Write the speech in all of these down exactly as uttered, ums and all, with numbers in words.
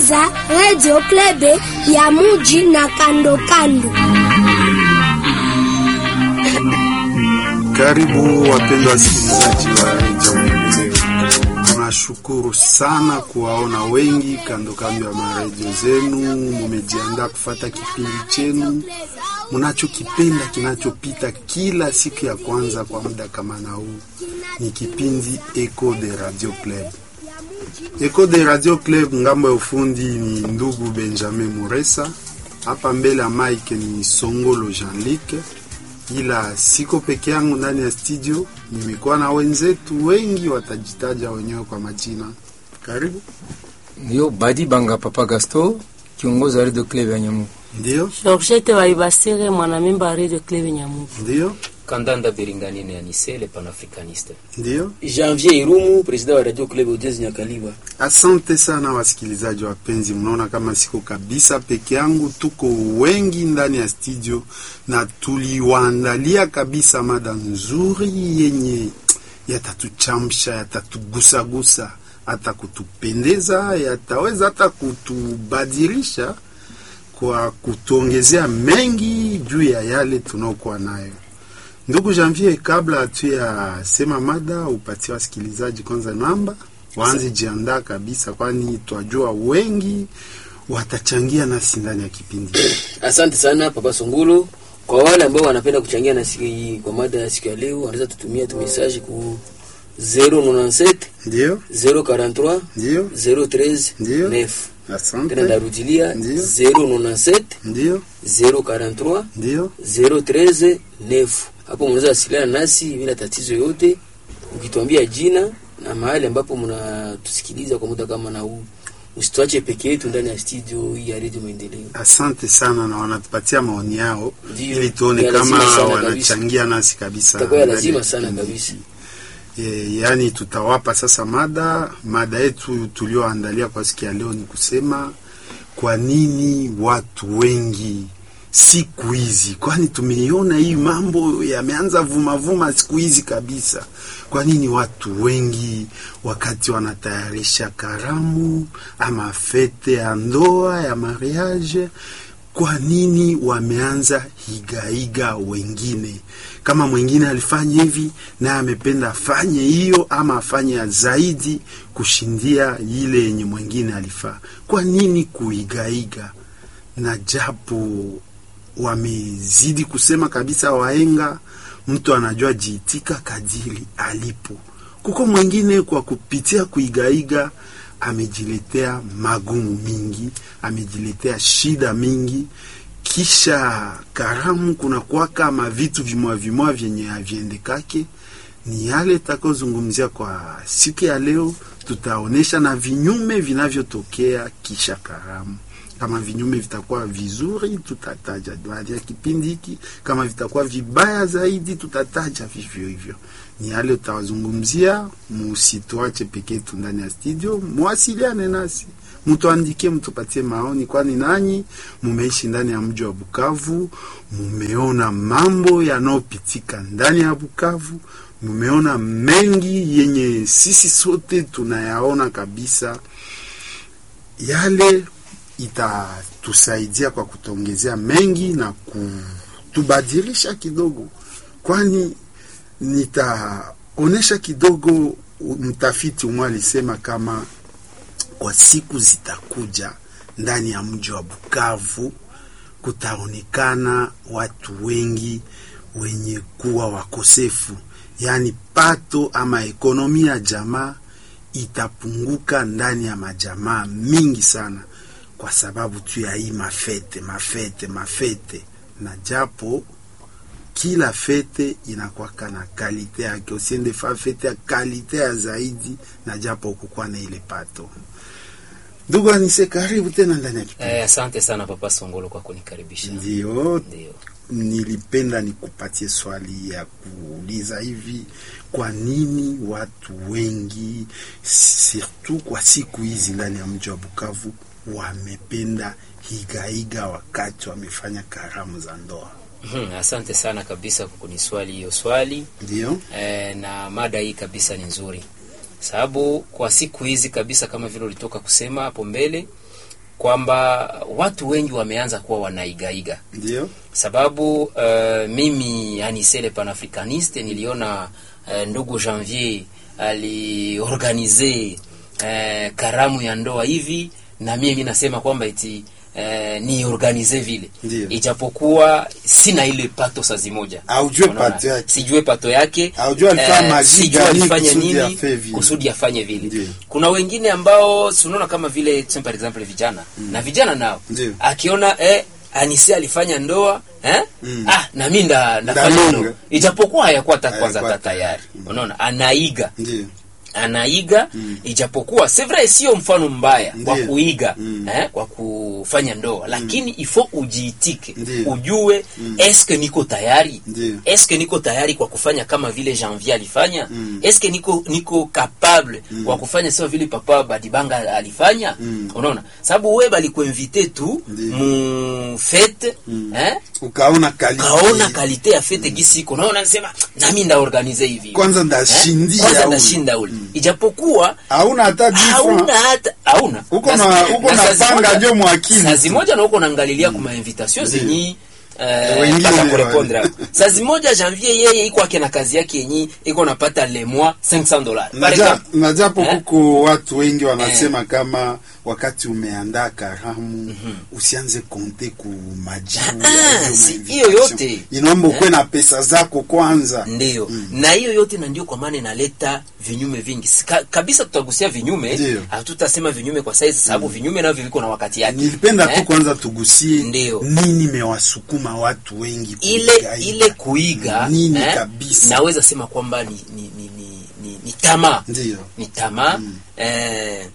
unasikiliza Radio Klebe ya Muji na kando kando. Karibu wapendwa wasikilizaji wa Radio Klebe. Tunashukuru sana kuwaona wengi kando kando ya maradio zenu. Mumejiandaa kufuata kipindi chenu mnachokipenda kinachopita kila siku ya kwanza kwa muda kama na huu. Ni kipindi Echo de Radio Club. Echo de Radio Club, ngambo ya ufundi ni ndugu Benjamin Muresa. Hapa mbele ya Mike ni Songolo Jean-Luc. Ila siko peke yangu ndani ya studio, nimekuwa na wenzetu wengi, watajitaja wenyewe kwa majina. Karibu. Ndio Badi Banga Papa Gasto, kiongozi wa Radio Club ya Nyamugo. Ndio Georgette Waibasire, mwanamemba wa Radio Club ya Nyamugo. Ndio Kandanda Biringanine ya Nise, le panafricaniste. Ndio Janvier Irumu, president wa Radio Club Odezi Nyakaliba. Asante sana wasikilizaji wapenzi, mnaona kama siko kabisa peke yangu, tuko wengi ndani ya studio na tuliwaandalia kabisa mada nzuri yenye yatatuchamsha, yatatugusa gusa, hata kutupendeza, yataweza hata kutubadilisha kwa kutuongezea mengi juu ya yale tunaokuwa nayo. Ndugu Janvier, kabla tu ya sema mada, upatie wasikilizaji kwanza namba, waanze jiandaa kabisa, kwani twajua wengi watachangia nasi ndani ya kipindi. Asante sana Papa Songolo. Kwa wale ambao wanapenda kuchangia nasi kwa mada ya siku ya leo, wanaweza tutumia tu message ku zero nane saba Ndio zero arobaini na tatu Ndio zero one three Ndio nine. Asante. Tena ndarudilia Ndio zero nane saba Ndio zero arobaini na tatu Ndio zero one three nine. Hapo mnaweza wasiliana nasi bila tatizo yote, ukituambia jina na mahali ambapo mnatusikiliza kwa muda kama na huu. Usituache peke yetu ndani ya studio hii ya Radio Maendeleo. Asante sana, na wanatupatia maoni yao Ndiyo, ili tuone ya kama wanachangia kabisa. nasi kabisa. Itakuwa lazima sana kabisa. E, yani tutawapa sasa mada mada yetu tulioandalia kwa siku ya leo ni kusema kwa nini watu wengi siku hizi, kwani tumeiona hii mambo yameanza vuma vuma siku hizi kabisa. Kwa nini watu wengi wakati wanatayarisha karamu ama fete ya ndoa ya mariage, kwa nini wameanza higaiga wengine? Kama mwingine alifanya hivi na amependa afanye hiyo ama afanye zaidi kushindia ile yenye mwingine alifaa. Kwa nini kuigaiga? Na japo wamezidi kusema kabisa wahenga, mtu anajua jiitika kadiri alipo. Kuko mwingine kwa kupitia kuigaiga amejiletea magumu mingi, amejiletea shida mingi. Kisha karamu kuna kwa kama vitu vimwa vimwa vyenye haviendekake. Ni yale takozungumzia kwa siku ya leo. Tutaonesha na vinyume vinavyotokea kisha karamu. Kama vinyume vitakuwa vizuri, tutataja baada ya kipindi hiki. Kama vitakuwa vibaya zaidi, tutataja vivyo hivyo. Ni yale tutawazungumzia. Musituache peke yetu ndani ya studio, muwasiliane nasi, mtuandikie, mtupatie maoni, kwani nanyi mumeishi ndani ya mji wa Bukavu, mumeona mambo yanayopitika ndani ya Bukavu, mumeona mengi yenye sisi sote tunayaona kabisa. Yale itatusaidia kwa kutongezea mengi na kutubadilisha kidogo, kwani nitaonesha kidogo. Mtafiti mmoja alisema kama kwa siku zitakuja ndani ya mji wa Bukavu kutaonekana watu wengi wenye kuwa wakosefu, yani pato ama ekonomia ya jamaa itapunguka ndani ya majamaa mingi sana, kwa sababu tu ya hii mafete mafete mafete. Na japo kila fete inakuwa kana kalite yake, usiende fa fete ya kalite ya zaidi, na japo kukua na ile pato. Ndugu Anise, karibu tena ndani ya kipindi. Eh, asante sana Papa Songolo kwa kunikaribisha. Ndio. Ndio. Nilipenda nikupatie swali ya kuuliza hivi, kwa nini watu wengi surtout kwa siku hizi ndani ya mji wa Bukavu wamependa higaiga wakati wamefanya karamu za ndoa? Hmm, asante sana kabisa kwa kuniswali hiyo swali. Ndio. Eh, na mada hii kabisa ni nzuri. Sababu kwa siku hizi kabisa kama vile ulitoka kusema hapo mbele, kwamba watu wengi wameanza kuwa wanaigaiga. Ndio. Sababu uh, mimi yani sele panafricaniste niliona uh, ndugu Janvier aliorganize uh, karamu ya ndoa hivi, na mimi nasema kwamba eti Uh, ni organize vile. Ndiyo. Ijapokuwa sina ile pato sazi moja. Aujue pato yake. Sijue pato yake. Aujue alifanya maji sijue alifanya nini nini kusudi afanye vile. Ndiyo. Kuna wengine ambao unaona kama vile tuseme par exemple vijana. Mm. Na vijana nao. Ndiyo. Akiona eh Anise alifanya ndoa eh mm. ah na mimi nda ndafanya ndoa. Ijapokuwa hayakuwa hata kwanza tayari. Mm. Unaona anaiga. Ndiyo. Anaiga mm. Ijapokuwa c'est vrai sio mfano mbaya kwa kuiga mm. eh, kwa kufanya ndoa mm. Lakini ifo ujiitike. Ndiyo. Ujue mm. Eske niko tayari? Ndiyo. Eske niko tayari kwa kufanya kama vile Janvier alifanya? Mm. Eske niko niko capable mm. kwa kufanya sawa vile Papa Badibanga alifanya? Mm. Unaona? Sababu wewe bali kuinvite tu mu fete mm. eh ukaona kalite ukaona kalite ya fete gisi iko. Unaona nasema na mimi nda organize hivi. Kwanza ndashindia. Kwanza ndashinda ule. Mm. Ijapokuwa hauna hata different. Hauna hata hauna. Uko na uko na panga ndio mwakili. Sazi moja na uko naangalilia kuma invitation zenyi eh pata kurepondra. Sazi moja Janvier yeye iko yake na kazi yake yenyi iko napata le mois cinq cents dollars. Naja najapo eh? Kuko watu wengi wanasema eh. Kama wakati umeandaa karamu mm-hmm. Usianze konte ku majibu ah, si hiyo yote inaomba ukwe na pesa zako kwanza. Ndio. Mm. Na hiyo yote na ndio kwa maana inaleta vinyume vingi. Ka, kabisa tutagusia vinyume, hatutasema vinyume kwa saizi sababu mm. Vinyume navyo viko na wakati yake. Nilipenda eh? tu kwanza tugusie ndio nini mewasukuma watu wengi kuiga. Ile ile kuiga nini eh? Kabisa. Naweza sema kwamba ni ni ni ni, ni, ni tamaa. Ndio. Ni tamaa mm. eh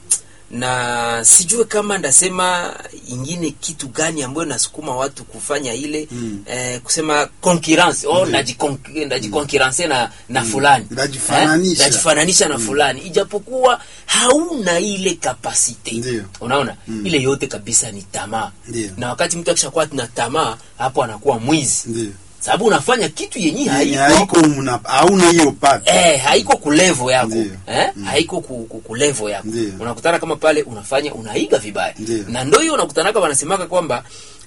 na sijue kama ndasema ingine kitu gani ambayo nasukuma watu kufanya ile mm. eh, kusema concurrence oh ndajikonkurence na na mm. fulani ndajifananisha eh? ndajifananisha na mm. fulani ijapokuwa hauna ile capacity. Unaona mm. ile yote kabisa ni tamaa. Na wakati mtu akishakuwa na tamaa hapo anakuwa mwizi. Ndio. Sababu unafanya kitu yenyewe haiko haiko una hauna hiyo pato. Eh haiko ku level yako. Ndiyo. Eh mm. haiko ku, ku, ku level yako. Ndiyo. Unakutana kama pale unafanya unaiga vibaya. Ndiyo. Na ndio hiyo unakutana kama wanasemaka kwamba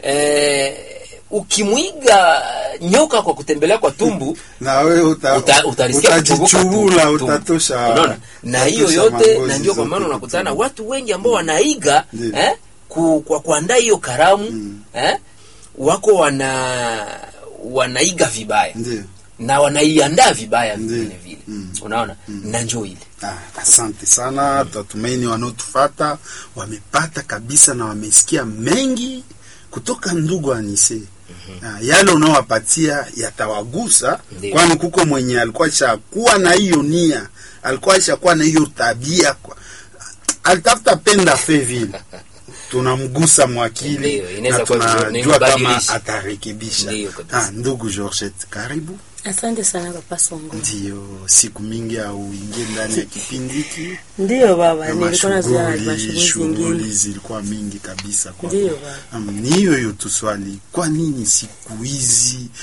eh ukimwiga nyoka kwa kutembelea kwa tumbu na wewe uta, uta, utarisikia kuchubula utatosha. Unaona? Na hiyo yote na ndio kwa maana unakutana watu wengi ambao wanaiga eh ku, kwa kuandaa hiyo karamu mm. eh wako wana wanaiga vibaya. Ndiyo. Na wanaiandaa vibaya vile vile. Mm. Unaona? Mm. Na njoo ile. Ah, asante sana. Mm. Tatumaini wanaotufuata wamepata kabisa na wamesikia mengi kutoka ndugu Anise. Mm-hmm. Ah, yale unaowapatia yatawagusa kwani kuko mwenye alikuwa shakuwa na hiyo nia, alikuwa shakuwa na hiyo tabia kwa alitafuta penda fevile. Tunamgusa mwakili na tunajua kama atarekebisha. Ah, ndugu Georgette, karibu. Asante sana Papa Songo. Ndio, siku mingi au ingie ndani ya kipindi hiki. Ndio baba, nilikuwa nazia mashughuli zingine. Zilikuwa mingi kabisa kwa. Ndio baba. Um, ni hiyo hiyo tu swali. Kwa nini siku hizi